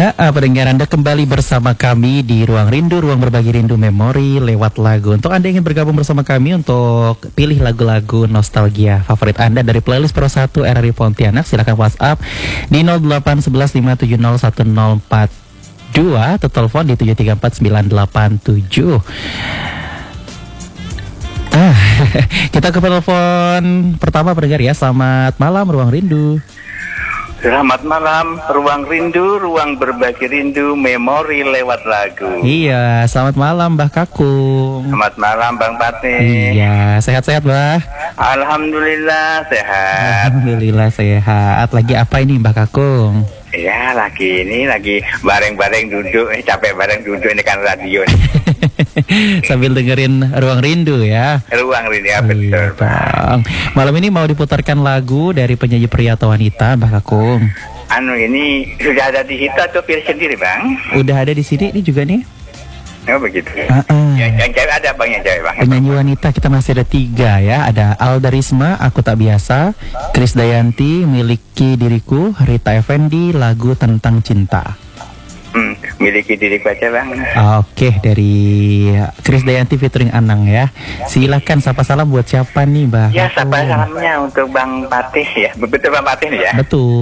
Pendengar Anda kembali bersama kami di Ruang Rindu, ruang berbagi rindu memori lewat lagu. Untuk Anda yang ingin bergabung bersama kami untuk pilih lagu-lagu nostalgia favorit Anda dari playlist Pro 1 RRI Pontianak, silakan WhatsApp di 0811570104 atau telepon di 734-987. Kita ke telepon pertama pendengar ya. Selamat malam Ruang Rindu. Selamat malam, Ruang Rindu, ruang berbagi rindu, memori lewat lagu. Iya, selamat malam Mbah Kakung. Selamat malam Bang Pati. Iya, sehat-sehat Mbah? Alhamdulillah sehat. Alhamdulillah sehat. Lagi apa ini Mbah Kakung? Ya, lagi bareng-bareng duduk, capek bareng duduk ini kan radio nih. Sambil dengerin Ruang Rindu ya. Ruang Rindu ya, betul Bang. Malam ini mau diputarkan lagu dari penyanyi pria atau wanita Mbah Kakung? Ini sudah ada di situ atau pilih sendiri Bang? Udah ada di sini ini juga nih. Oh begitu. Yang cewek ada Bang, yang cewek Bang. Penyanyi wanita kita masih ada 3 ya. Ada Alda Risma, Aku Tak Biasa, Krisdayanti, Miliki Diriku, Rita Effendi, Lagu Tentang Cinta. Miliki diriku aja Bang. Oke, dari Krisdayanti featuring Anang ya. Silakan sapa salam buat siapa nih Mbak? Ya, sapa salamnya untuk Bang Patih ya. Betul Bang Patih ya? Betul.